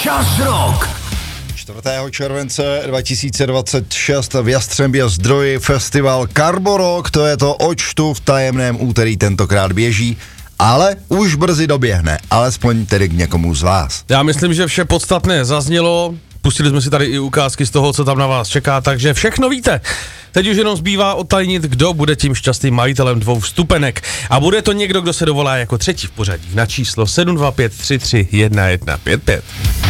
Čas Rock. 4. července 2026 v Jastřembě Zdroji festival Carbo Rock, to je to, očtu v tajemném úterý tentokrát běží, ale už brzy doběhne, alespoň tedy k někomu z vás. Já myslím, že vše podstatné zaznělo, pustili jsme si tady i ukázky z toho, co tam na vás čeká, takže všechno víte. Teď už jenom zbývá otajnit, kdo bude tím šťastným majitelem 2 vstupenek. A bude to někdo, kdo se dovolá jako třetí v pořadí na číslo 725 33 1155.